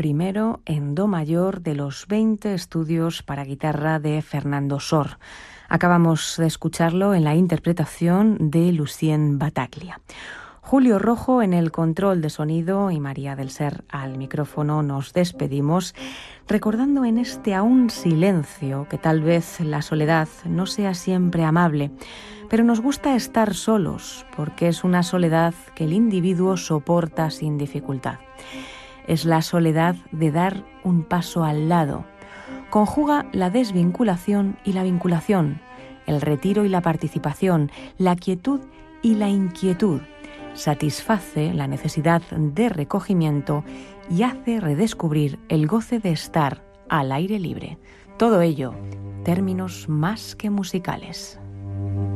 primero en do mayor de los 20 estudios para guitarra de Fernando Sor. Acabamos de escucharlo en la interpretación de Lucien Battaglia. Julio Rojo en el control de sonido y María del Ser al micrófono. Nos despedimos recordando en este aún silencio que tal vez la soledad no sea siempre amable, pero nos gusta estar solos porque es una soledad que el individuo soporta sin dificultad. Es la soledad de dar un paso al lado. Conjuga la desvinculación y la vinculación, el retiro y la participación, la quietud y la inquietud. Satisface la necesidad de recogimiento y hace redescubrir el goce de estar al aire libre. Todo ello, términos más que musicales.